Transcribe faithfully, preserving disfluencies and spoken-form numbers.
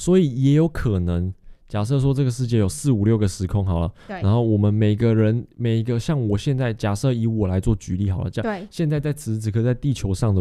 所以也有可能。假设说这个世界有四五六个时空好了，然后我们每个人每一个像我现在假设以我来做举例好了，这样现在在此时此刻在地球上的